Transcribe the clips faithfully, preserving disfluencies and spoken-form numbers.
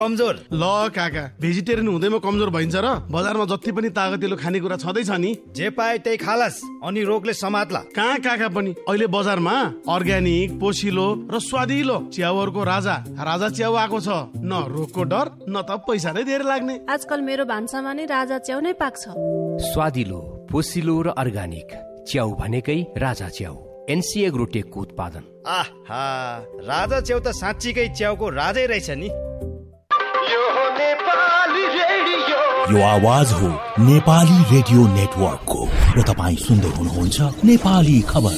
कमजोर। ल काका, भेजिटेरियन हुँदैमा कमजोर भइन्छ र? बजारमा जति पनि तागतिलो खानेकुरा छँदैछ नि, जे पाए त्यही खालास अनि रोगले समात्ला। कहाँ काका पनि अहिले बजारमा अर्ग्यानिक, पोसिलो र स्वादिलो च्याउहरूको राजा राजा च्याउ आएको छ। न रोगको डर न त पैसा नै धेरै लाग्ने। आजकल मेरो भान्सामा नै राजा च्याउ नै पाक्छ। स्वादिलो, पोसिलो र अर्ग्यानिक च्याउ भनेकै राजा च्याउ। एनसी एग्रोटेकको उत्पादन। आहा, राजा च्याउ त साँच्चीकै च्याउको राजै रहेछ नि। यो आवाज हो नेपाली रेडियो नेटवर्कको र तपाईँ सुन्दै हुनुहुन्छ नेपाली खबर।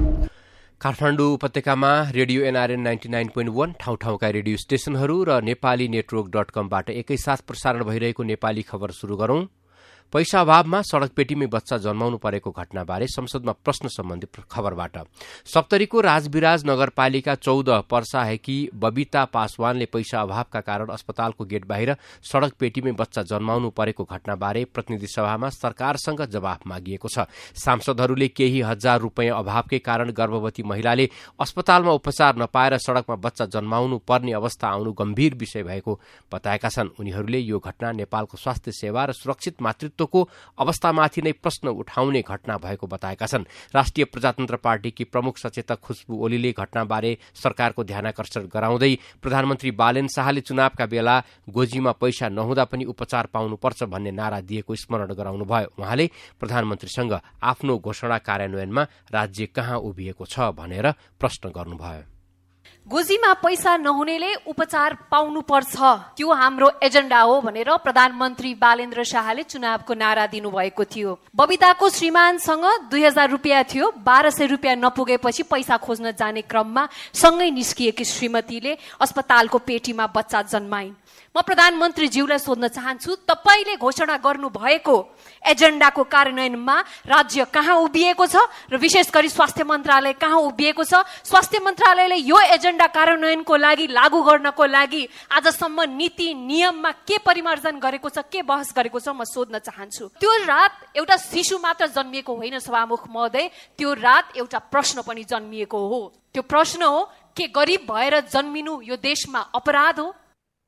काठमाडौँ उपत्यकामा radio NRN ninety nine point वन ठाउँ ठाउँका रेडियो स्टेशनहरू र नेपाली नेटवर्क डट कमबाट एकैसाथ प्रसारण भइरहेको नेपाली खबर शुरू गरौं। पैसा अभावमा सड़क पेटीमै बच्चा जन्माउनु परेको घटनाबारे संसदमा प्रश्न सम्बन्धी खबरबाट। सप्तरीको राजविराज नगरपालिका चौध पर्साहेकी बबिता पासवानले पैसा अभावका कारण अस्पतालको गेट बाहिर सड़क पेटीमै बच्चा जन्माउनु परेको घटनाबारे प्रतिनिधि सभामा सरकारसँग जवाफ मागिएको छ। सांसदहरूले केही हजार रूपियाँ अभावकै कारण गर्भवती महिलाले अस्पतालमा उपचार नपाएर सड़कमा बच्चा जन्माउनु पर्ने अवस्था आउनु गम्भीर विषय भएको बताएका छन्। उनीहरूले यो घटना नेपालको स्वास्थ्य सेवा र सुरक्षित मातृत्व को अवस्थामाथि नै प्रश्न उठाउने घटना भएको बताएका छन्। राष्ट्रिय प्रजातन्त्र पार्टीकी प्रमुख सचेतक खुशबु ओलीले घटनाबारे सरकारको ध्यानाकर्षण गराउँदै प्रधानमन्त्री बालेन शाहले चुनावका बेला गोजीमा पैसा नहुँदा पनि उपचार पाउनुपर्छ भन्ने नारा दिएको स्मरण गराउनुभयो। उहाँले प्रधानमन्त्रीसँग आफ्नो घोषणा कार्यान्वयनमा राज्य कहाँ उभिएको छ भनेर प्रश्न गर्नुभयो। गोजीमा पैसा नहुनेले उपचार पाउनु पर्छ, त्यो हाम्रो एजेन्डा हो भनेर प्रधानमन्त्री बालेन्द्र शाहले चुनावको नारा दिनुभएको थियो। बबिताको श्रीमानसँग दुई हजार रुपियाँ थियो। बाह्र सय रुपियाँ नपुगेपछि पैसा खोज्न जाने क्रममा सँगै निस्किएकी श्रीमतीले अस्पतालको पेटीमा बच्चा जन्माइन्। म प्रधानमन्त्रीज्यूलाई सोध्न चाहन्छु, तपाईले घोषणा गर्नु भएको एजेन्डाको कार्यान्वयनमा राज्य कहाँ उभिएको छ र विशेष गरी स्वास्थ्य मन्त्रालय कहाँ उभिएको छ? स्वास्थ्य मन्त्रालयले यो एजेन्डा कार्यान्वयनको लागि लागू गर्नको लागि आजसम्म नीति नियममा के परिमार्जन गरेको छ, के बहस गरेको छ, म सोध्न चाहन्छु। त्यो रात एउटा शिशु मात्र जन्मिएको होइन सभामुख महोदय, त्यो रात एउटा प्रश्न पनि जन्मिएको हो। त्यो प्रश्न हो, के गरिब भएर जन्मिनु यो देशमा अपराध हो?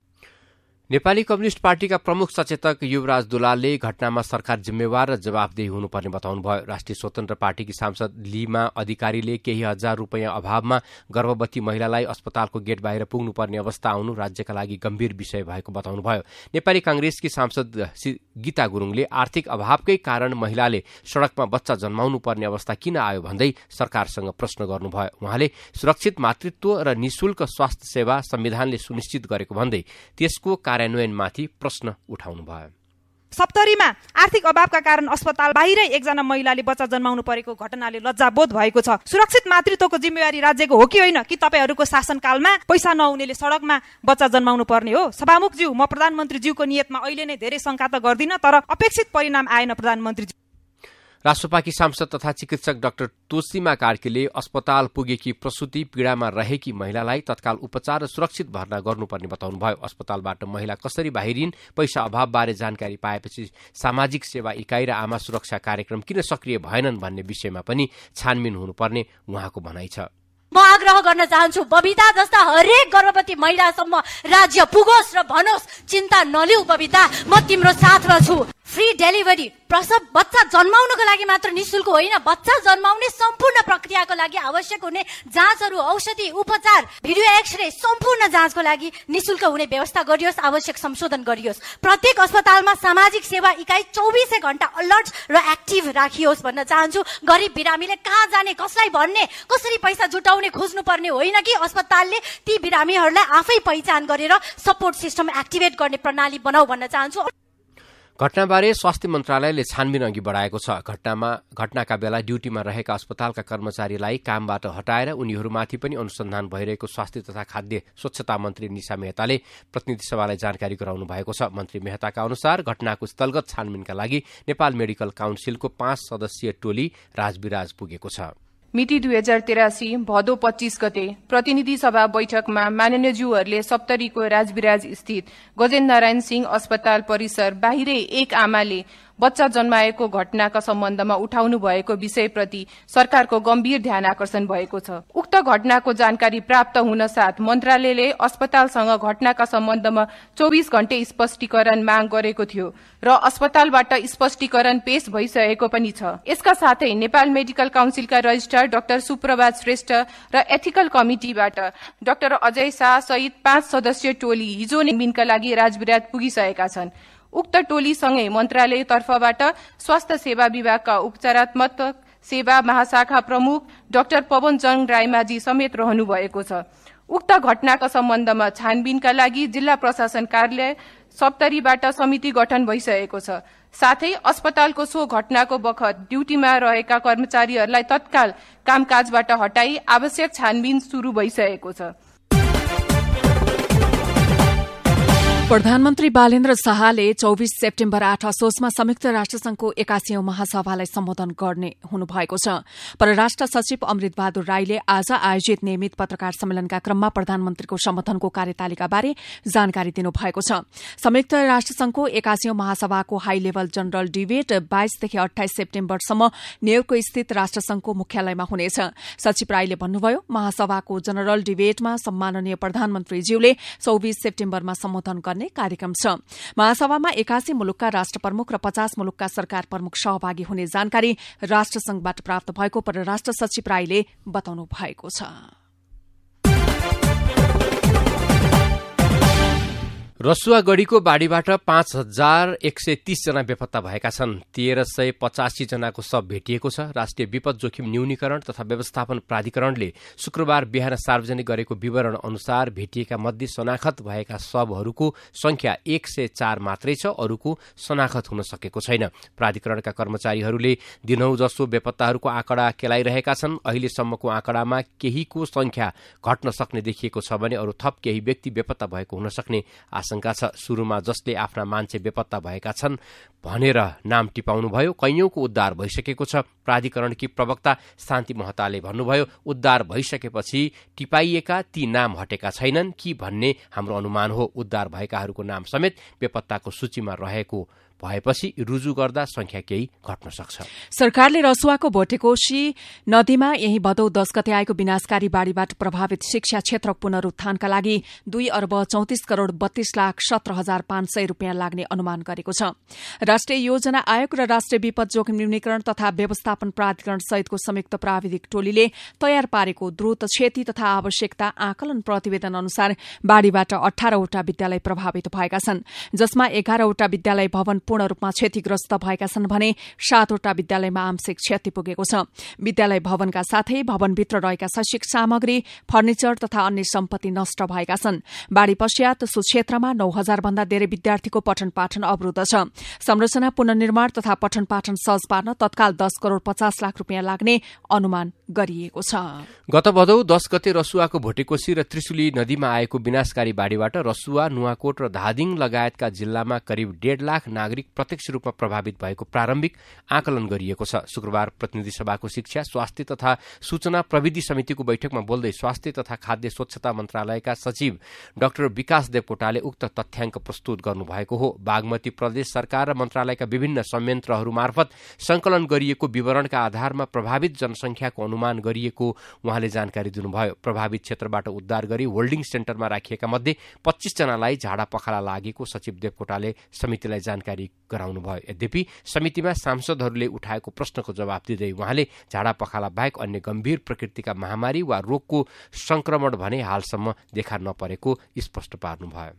नेपाली कम्युनिष्ट पार्टीका प्रमुख सचेतक युवराज दुलालले घटनामा सरकार जिम्मेवार र जवाफदेही हुनुपर्ने बताउनुभयो। राष्ट्रिय स्वतन्त्र पार्टीकी सांसद लीमा अधिकारीले केही हजार रूपियाँ अभावमा गर्भवती महिलालाई अस्पतालको गेट बाहिर पुग्नुपर्ने अवस्था आउनु राज्यका लागि गम्भीर विषय भएको बताउनुभयो। नेपाली कांग्रेसकी सांसद गीता गुरुङले आर्थिक अभावकै कारण महिलाले सड़कमा बच्चा जन्माउनु पर्ने अवस्था किन आयो भन्दै सरकारसँग प्रश्न गर्नुभयो। उहाँले सुरक्षित मातृत्व र निशुल्क स्वास्थ्य सेवा संविधानले सुनिश्चित गरेको भन्दै त्यसको कार्यान्वयनमाथि प्रश्न उठाउनुभयो। सप्तरीमा आर्थिक अभावका कारण अस्पताल बाहिरै एकजना महिलाले बच्चा जन्माउनु परेको घटनाले लज्जाबोध भएको छ। सुरक्षित मातृत्वको जिम्मेवारी राज्यको हो कि होइन, कि तपाईहरूको शासनकालमा पैसा नहुनेले सड़कमा बच्चा जन्माउनु पर्ने हो? सभामुखज्यू, म प्रधानमन्त्रीज्यूको नियतमा अहिले नै धेरै शंका त गर्दिन, तर अपेक्षित परिणाम आएन। प्रधानमन्त्रीज्यू राष्ट्रपाकी सांसद तथा चिकित्सक डाक्टर तोसीमा कार्कीले अस्पताल पुगेकी प्रसूति पीड़ामा रहेकी महिलालाई तत्काल उपचार र सुरक्षित भर्ना गर्नुपर्ने बताउनुभयो। अस्पतालबाट महिला कसरी बाहिरिन्, पैसा अभावबारे जानकारी पाएपछि सामाजिक सेवा इकाई र आमा सुरक्षा कार्यक्रम किन सक्रिय भएनन् भन्ने विषयमा पनि छानबिन हुनुपर्ने उहाँको भनाइ छ। म आग्रह गर्न चाहन्छु, बबिता जस्ता हरेक गर्भवती महिलासम्म राज्य पुगोस् र भनोस्, चिन्ता नलिऊ बबिता, म तिम्रो साथमा छु। फ्री डेलिभरी, प्रसव बच्चा जन्माउनको लागि मात्र निशुल्क होइन, बच्चा जन्माउने सम्पूर्ण प्रक्रियाको लागि आवश्यक हुने जाँचहरू, औषधि, उपचार, भिडियो एक्सरे सम्पूर्ण जाँचको लागि निशुल्क हुने व्यवस्था गरियोस्, आवश्यक संशोधन गरियोस्। प्रत्येक अस्पतालमा सामाजिक सेवा इकाई चौबीसै घण्टा अलर्ट र एक्टिभ राखियोस् भन्न चाहन्छु। गरिब बिरामीले कहाँ जाने, कसलाई भन्ने, कसरी पैसा जुटाउने खोज्नु पर्ने होइन कि अस्पतालले ती बिरामीहरूलाई आफै पहिचान गरेर सपोर्ट सिस्टम एक्टिभेट गर्ने प्रणाली बनाऊ भन्न चाहन्छु। घटनाबारे स्वास्थ्य मन्त्रालयले छानबिन अघि बढाएको छ। घटनामा घटनाका बेला ड्यूटीमा रहेका अस्पतालका कर्मचारीलाई कामबाट हटाएर उनीहरूमाथि पनि अनुसन्धान भइरहेको स्वास्थ्य तथा खाद्य स्वच्छता मन्त्री निशा मेहताले प्रतिनिधि सभालाई जानकारी गराउनु भएको छ। मन्त्री मेहताका अनुसार घटनाको स्थलगत छानबिनका लागि नेपाल मेडिकल काउन्सिलको पाँच सदस्यीय टोली राजविराज पुगेको छ। मिति दुई हजार तेरासी भदौ पच्चीस गते प्रतिनिधि सभा बैठकमा माननीय ज्यूहरूले सप्तरीको राजविराज स्थित गजेन्द्र नारायण सिंह अस्पताल परिसर बाहिरै एक आमाले बच्चा जन्माएको घटनाका सम्बन्धमा उठाउनु भएको विषयप्रति सरकारको गम्भीर ध्यान आकर्षण भएको छ। उक्त घटनाको जानकारी प्राप्त हुन साथ मन्त्रालयले अस्पतालसँग घटनाका सम्बन्धमा चौबिस घण्टे स्पष्टीकरण माग गरेको थियो र अस्पतालबाट स्पष्टीकरण पेश भइसकेको पनि छ। यसका साथै नेपाल मेडिकल काउन्सिलका रजिस्ट्रार डाक्टर सुप्रभात श्रेष्ठ र एथिकल कमिटीबाट डाक्टर अजय शाह सहित पाँच सदस्यीय टोली हिजो छानबिनका लागि राजविराट पुगिसकेका छन्। उक्त टोलीसँगै मन्त्रालय तर्फबाट स्वास्थ्य सेवा विभागका उपचारात्मक सेवा महाशाखा प्रमुख डाक्टर पवन जङ रायमाझी समेत रहनु भएको छ। उक्त घटनाका सम्बन्धमा छानबिनका लागि जिल्ला प्रशासन कार्यालय सप्तरीबाट समिति गठन भइसकेको छ। साथै अस्पतालको सो घटनाको बखत ड्युटीमा रहेका कर्मचारीहरूलाई तत्काल कामकाजबाट हटाई आवश्यक छानबिन शुरू भइसकेको छ। प्रधानमन्त्री बालेन्द्र शाहले चौबिस सेप्टेम्बर आठ असोजमा संयुक्त राष्ट्रसंघको एकासीौं महासभालाई सम्बोधन गर्ने हुनुभएको छ। परराष्ट्र सचिव अमृत बहादुर राईले आज आयोजित नियमित पत्रकार सम्मेलनका क्रममा प्रधानमन्त्रीको सम्बोधनको कार्यतालिकाबारे जानकारी दिनुभएको छ। संयुक्त राष्ट्रसंघको एकासीौं महासभाको हाई लेभल जनरल डिबेट बाइसदेखि अठाइस सेप्टेम्बरसम्म न्यूयोर्क स्थित राष्ट्रसंघको मुख्यालयमा हुनेछ। सचिव राईले भन्नुभयो, महासभाको जनरल डिबेटमा सम्माननीय प्रधानमन्त्रीज्यूले चौबिस सेप्टेम्बरमा सम्बोधन गर्ने कार्यक्रम छ। महासभामा एकासी मुलुकका राष्ट्र प्रमुख र पचास मुलुकका सरकार प्रमुख सहभागी हुने जानकारी राष्ट्रसंघबाट प्राप्त भएको परराष्ट्र सचिव राईले बताउनु भएको छ। रसुवागढ़ीको बाढ़ीबाट पाँच हजार एक सय तीस जना बेपत्ता भएका छन्। तेह्र सय पचासी जनाको शव भेटिएको छ। राष्ट्रिय विपद जोखिम न्यूनीकरण तथा व्यवस्थापन प्राधिकरणले शुक्रबार बिहान सार्वजनिक गरेको विवरण अनुसार भेटिएका मध्ये शनाखत भएका शवहरूको संख्या एक सय चार मात्रै छ। अरूको शनाखत हुन सकेको छैन। प्राधिकरणका कर्मचारीहरूले दिनौं जसो बेपत्ताहरूको आँकडा केलाइरहेका छन्। अहिलेसम्मको आँकडामा केहीको संख्या घट्न सक्ने देखिएको छ भने अरू थप केही व्यक्ति बेपत्ता भएको हुन सक्ने आशंका छ। सुरुमा जसले आफ्ना मान्छे बेपत्ता भएका छन् भनेर नाम टिपाउनुभयो, कैयौंको उद्धार भइसकेको छ। प्राधिकरणकी प्रवक्ता शान्ति महताले भन्नुभयो, उद्धार भइसकेपछि टिपाइएका ती नाम हटेका छैनन् कि भन्ने हाम्रो अनुमान हो। उद्धार भएकाहरूको नाम समेत बेपत्ताको सूचीमा रहेको भएपछि रुजु गर्दा संख्या केही घट्न सक्छ। सरकारले रसुवाको भोटेकोशी नदीमा यही भदौ दस गते आएको विनाशकारी बाढ़ीबाट प्रभावित शिक्षा क्षेत्र पुनरुत्थानका लागि दुई अर्ब चौतिस करोड़ बत्तीस लाख सत्र हजार पाँच सय रूपियाँ लाग्ने अनुमान गरेको छ। राष्ट्रिय योजना आयोग र राष्ट्रिय विपद जोखिम न्यूनीकरण तथा व्यवस्थापन प्राधिकरण सहितको संयुक्त प्राविधिक टोलीले तयार पारेको द्रुत क्षति तथा आवश्यकता आकलन प्रतिवेदन अनुसार बाढ़ीबाट अठारवटा विद्यालय प्रभावित भएका छन्, जसमा एघारवटा विद्यालय भवन पूर्ण रूपमा क्षतिग्रस्त भएका छन् भने सातवटा विद्यालयमा आंशिक क्षति पुगेको छ। विद्यालय भवनका साथै भवनभित्र रहेका शैक्षिक सामग्री, फर्निचर तथा अन्य सम्पत्ति नष्ट भएका छन्। बाढ़ी पश्चात सो क्षेत्रमा नौ हजार भन्दा धेरै विद्यार्थीको पठन पाठन अवरूद्ध छ। संरचना पुनर्निर्माण तथा पठन पाठन सहज पार्न तत्काल दस करोड़ पचास लाख रूपियाँ लाग्ने अनुमान गरिएको छ। गत भदौ दस गते रसुवाको भोटेकोशी र त्रिशुली नदीमा आएको विनाशकारी बाढ़ीबाट रसुवा, नुवाकोट र धादिङ लगायतका जिल्लामा करिब डेढ़ लाख नागरिक प्रत्यक्ष रूपमा प्रभावित भएको प्रारम्भिक आकलन गरिएको छ। शुक्रबार प्रतिनिधि सभाको शिक्षा, स्वास्थ्य तथा सूचना प्रविधि समितिको बैठकमा बोल्दै स्वास्थ्य तथा खाद्य स्वच्छता मन्त्रालयका सचिव डाक्टर विकास देवकोटाले उक्त तथ्याङ्क प्रस्तुत गर्नुभएको हो। बागमती प्रदेश सरकार र मन्त्रालयका विभिन्न संयन्त्रहरू मार्फत संकलन गरिएको विवरणका आधारमा प्रभावित जनसंख्याको अनुमान गरिएको उहाँले जानकारी दिनुभयो। प्रभावित क्षेत्रबाट उद्धार गरी होल्डिङ सेन्टरमा राखिएका मध्ये पच्चीस जनालाई झाडा पखाला लागेको सचिव देवकोटाले समितिलाई जानकारी गराउनुभयो। यद्यपि समितिमा सांसदहरूले उठाएको प्रश्नको जवाब दिँदै उहाँले झाडा पखाला बाहेक अन्य गम्भीर प्रकृतिका महामारी वा रोगको संक्रमण भने हालसम्म देखा नपरेको स्पष्ट पार्नुभयो।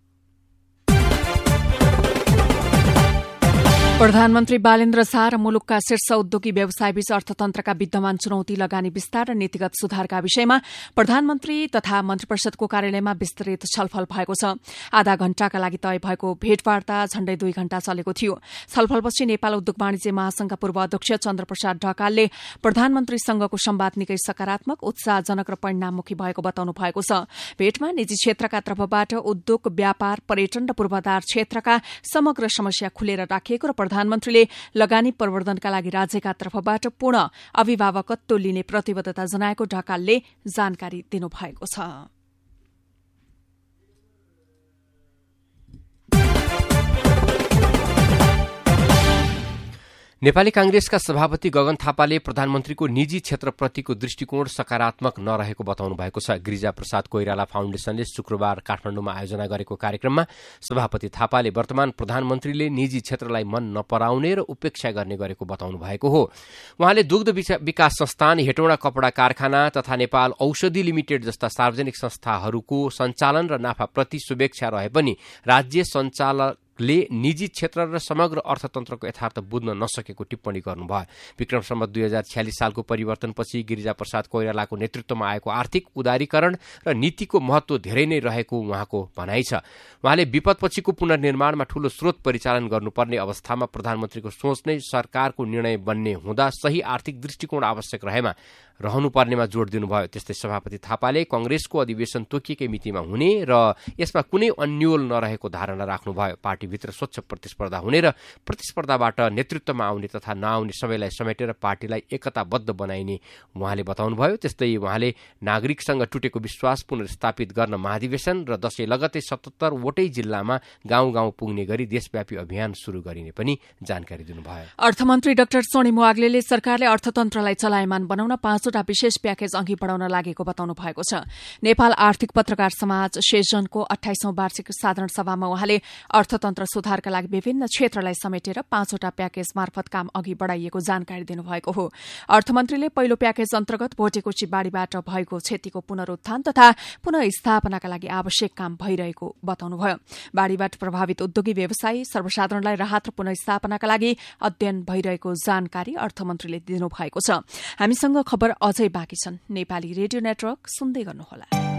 प्रधानमन्त्री बालेन्द्र शाह र मुलुकका शीर्ष उद्योगी व्यवसायबीच अर्थतन्त्रका विद्यमान चुनौती, लगानी विस्तार र नीतिगत सुधारका विषयमा प्रधानमन्त्री तथा मन्त्रीपरिषदको कार्यालयमा विस्तृत छलफल भएको छ। आधा घण्टाका लागि तय भएको भेटवार्ता झण्डै दुई घण्टा चलेको थियो। छलफलपछि नेपाल उद्योग वाणिज्य महासंघका पूर्व अध्यक्ष चन्द्रप्रसाद ढकालले प्रधानमन्त्रीसँगको संवाद निकै सकारात्मक, उत्साहजनक र परिणाममुखी भएको बताउनु भएको छ। भेटमा निजी क्षेत्रका तर्फबाट उद्योग, व्यापार, पर्यटन र पूर्वाधार क्षेत्रका समग्र समस्या खुलेर राखिएको र प्रधानमन्त्रीले लगानी प्रवर्धनका लागि राज्यका तर्फबाट पूर्ण अभिभावकत्व लिने प्रतिबद्धता जनाएको ढकालले जानकारी दिनुभएको छ। नेपाली कांग्रेसका सभापति गगन थापाले प्रधानमन्त्रीको निजी क्षेत्रप्रतिको दृष्टिकोण सकारात्मक नरहेको बताउनु भएको छ। गिरिजा प्रसाद कोइराला फाउन्डेशनले शुक्रबार काठमाडौँमा आयोजना गरेको कार्यक्रममा सभापति थापाले वर्तमान प्रधानमन्त्रीले निजी क्षेत्रलाई मन नपराउने र उपेक्षा गर्ने गरेको बताउनु भएको हो। उहाँले दुग्ध विकास संस्थान, हेटौँडा कपड़ा कारखाना तथा नेपाल औषधि लिमिटेड जस्ता सार्वजनिक संस्थाहरूको सञ्चालन र नाफाप्रति शुभेच्छा रहे पनि राज्य सञ्चालक ले निजी क्षेत्र र समग्र अर्थतन्त्रको यथार्थ बुझ्न नसकेको टिप्पणी गर्नुभयो। विक्रम सम्वत दुई हजार छ्यालिस सालको परिवर्तनपछि गिरिजा प्रसाद कोइरालाको नेतृत्वमा आएको आर्थिक उदारीकरण र नीतिको महत्व धेरै नै रहेको उहाँको भनाइ छ। उहाँले विपदपछिको पुनर्निर्माणमा ठूलो स्रोत परिचालन गर्नुपर्ने अवस्थामा प्रधानमन्त्रीको सोच नै सरकारको निर्णय बन्ने हुँदा सही आर्थिक दृष्टिकोण आवश्यक रहेमा रहनुपर्नेमा जोड़ दिनुभयो। त्यस्तै सभापति थापाले कंग्रेसको अधिवेशन तोकिएकै मितिमा हुने र यसमा कुनै अन्यल नरहेको धारणा राख्नुभयो। पार्टीभित्र स्वच्छ प्रतिस्पर्धा हुने र प्रतिस्पर्धाबाट नेतृत्वमा आउने तथा नआउने सबैलाई समेटेर पार्टीलाई एकताबद्ध बनाइने उहाँले बताउनुभयो। त्यस्तै उहाँले नागरिकसँग टुटेको विश्वास पुनर्स्थापित गर्न महाधिवेशन र दशैं लगतै सतहत्तर वटै जिल्लामा गाउँ गाउँ पुग्ने गरी देशव्यापी अभियान शुरू गरिने पनि जानकारी दिनुभयो। अर्थमन्त्री डाक्टर सोनिम वाग्लेले सरकारले अर्थतन्त्रलाई चलायमान बनाउन पाँचवटा विशेष प्याकेज अघि बढ़ाउन लागेको बताउनु भएको छ। नेपाल आर्थिक पत्रकार समाज सेजनको अठाइसौं वार्षिक साधारण सभामा उहाँले अर्थतन्त्र सुधारका लागि विभिन्न क्षेत्रलाई समेटेर पाँचवटा प्याकेज मार्फत काम अघि बढ़ाइएको जानकारी दिनुभएको हो। अर्थमन्त्रीले पहिलो प्याकेज अन्तर्गत भोटेकोशी बाढ़ीबाट भएको क्षतिको पुनरुत्थान तथा पुनःस्थापनाका लागि आवश्यक काम भइरहेको बताउनुभयो। बाढ़ीबाट प्रभावित उद्योगी व्यवसायी सर्वसाधारणलाई राहत र पुनःस्थापनाका लागि अध्ययन भइरहेको जानकारी अर्थमन्त्रीले दिनुभएको छ। हामीसँग खबर अझै बाँकी छन्। नेपाली रेडियो नेटवर्क सुन्दै गर्नुहोला।